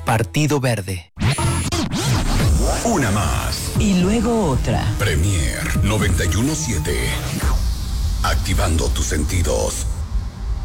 Partido Verde. Una más. Y luego otra. Premier 91.7. Activando tus sentidos.